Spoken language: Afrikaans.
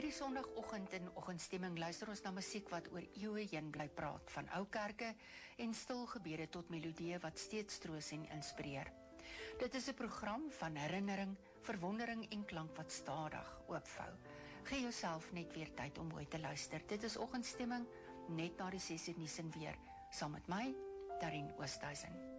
Hierdie Sondagoggend in Oggendstemming luister ons na musiek wat oor eeue heen bly praat, van ou kerke en stil gebede tot melodieë wat steeds troos en inspireer. Dit is 'n program van herinnering, verwondering en klank wat stadig oopvou. Gee jouself net weer tyd om mooi te luister. Dit is Oggendstemming, net na die 6 uur nuus en weer, saam met my, Darien Oosthuizen.